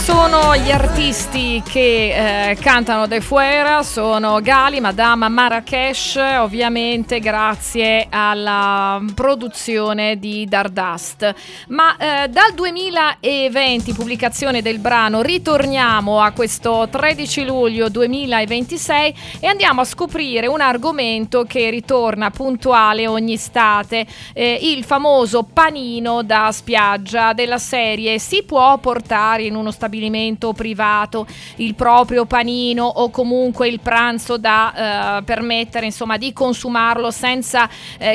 sono gli artisti che cantano De Fuera, sono Gali, Madama, Marrakesh, ovviamente grazie alla produzione di Dardust. Ma dal 2020, pubblicazione del brano, ritorniamo a questo 13 luglio 2026 e andiamo a scoprire un argomento che ritorna puntuale ogni estate, il famoso panino da spiaggia. Della serie: si può portare in uno stabilimento privato il proprio panino o comunque il pranzo da permettere insomma di consumarlo senza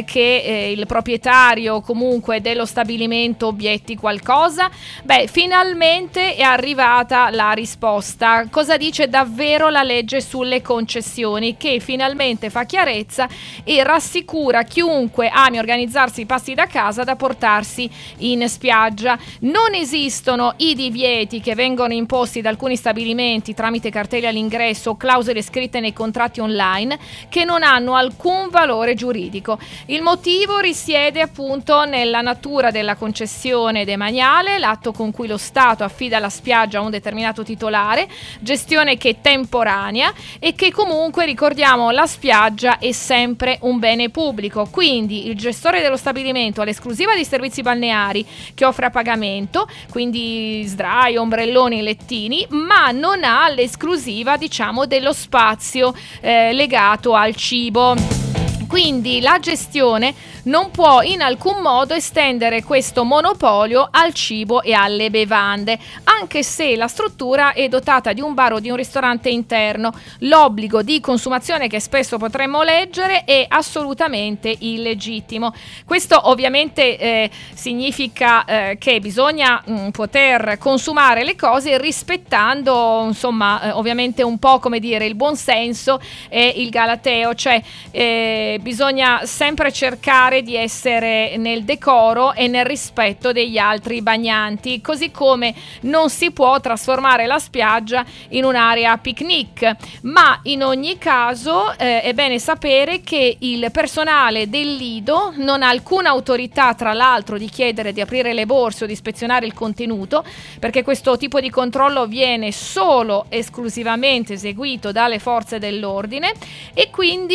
che il proprietario comunque dello stabilimento obietti qualcosa? Beh, finalmente è arrivata la risposta. Cosa dice davvero la legge sulle concessioni, che finalmente fa chiarezza e rassicura chiunque ami organizzarsi i pasti da casa da portarsi in spiaggia. Non esistono i divieti che vengono imposti da alcuni stabilimenti tramite cartelli all'ingresso o clausole scritte nei contratti online che non hanno alcun valore giuridico. Il motivo risiede appunto nella natura della concessione demaniale, l'atto con cui lo Stato affida la spiaggia a un determinato titolare, gestione che è temporanea e che comunque, ricordiamo, la spiaggia è sempre un bene pubblico, quindi il gestore dello stabilimento ha l'esclusiva di servizi balneari che offre a pagamento, quindi sdraio, ombrelloni, lettini, ma non ha l'esclusiva, diciamo, dello spazio legato al cibo. Quindi la gestione non può in alcun modo estendere questo monopolio al cibo e alle bevande, anche se la struttura è dotata di un bar o di un ristorante interno. L'obbligo di consumazione che spesso potremmo leggere è assolutamente illegittimo. Questo ovviamente significa che bisogna poter consumare le cose rispettando, insomma, ovviamente un po', come dire, il buon senso e il galateo, cioè bisogna sempre cercare di essere nel decoro e nel rispetto degli altri bagnanti, così come non si può trasformare la spiaggia in un'area picnic. Ma in ogni caso è bene sapere che il personale del Lido non ha alcuna autorità, tra l'altro, di chiedere di aprire le borse o di ispezionare il contenuto, perché questo tipo di controllo viene solo esclusivamente eseguito dalle forze dell'ordine. E quindi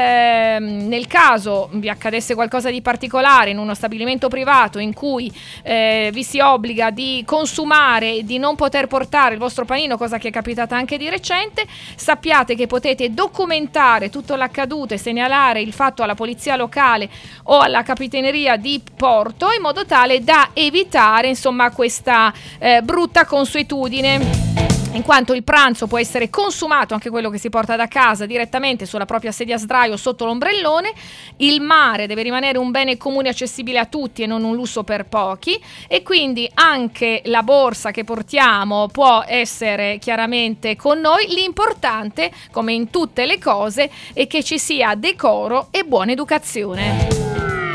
nel caso vi accadesse qualcosa di particolare in uno stabilimento privato in cui vi si obbliga di consumare e di non poter portare il vostro panino, cosa che è capitata anche di recente, sappiate che potete documentare tutto l'accaduto e segnalare il fatto alla polizia locale o alla capitaneria di porto, in modo tale da evitare insomma questa brutta consuetudine, in quanto il pranzo può essere consumato, anche quello che si porta da casa, direttamente sulla propria sedia a sdraio sotto l'ombrellone. Il mare deve rimanere un bene comune accessibile a tutti e non un lusso per pochi, e quindi anche la borsa che portiamo può essere chiaramente con noi. L'importante, come in tutte le cose, è che ci sia decoro e buona educazione.